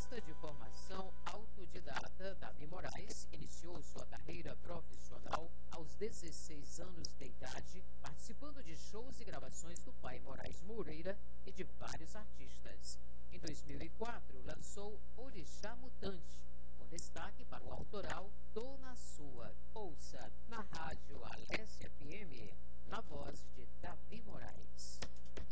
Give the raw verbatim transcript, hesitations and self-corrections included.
artista de formação autodidata, Davi Moraes iniciou sua carreira profissional aos dezesseis anos de idade, participando de shows e gravações do pai Moraes Moreira e de vários artistas. Em dois mil e quatro, lançou Orixá Mutante, com destaque para